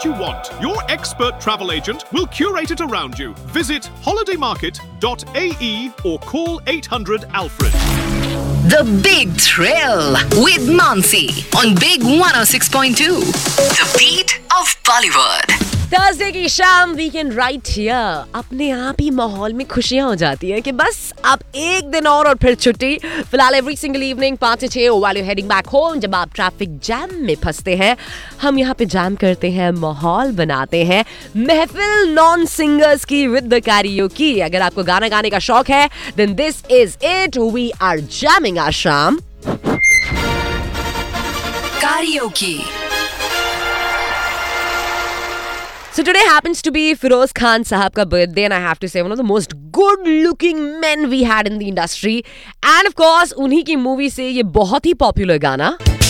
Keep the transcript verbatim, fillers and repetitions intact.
what you want. Your expert travel agent will curate it around you. Visit holiday market dot a e or call eight hundred Alfred. The Big Thrill with Mansi on Big one oh six point two. The beat of Bollywood. Thursday की शाम weekend right here. अपने आप ही माहौल में खुशियां हो जाती है कि बस अब एक दिन और और फिर छुट्टी. फिलहाल एवरी सिंगल इवनिंग पाँच से छह while you heading back home, जब आप ट्रैफिक जैम में फंसते हैं, हम यहाँ पे जैम करते हैं, माहौल बनाते हैं, महफिल नॉन सिंगर्स की विद द कैरियोकी. अगर आपको गाना गाने का शौक है then this is it. We are jamming our शाम. Karaoke. So today happens to be Feroz Khan sahab ka birthday, and I have to say one of the most good looking men we had in the industry. And of course उन्हीं की movie से ये बहुत ही popular गाना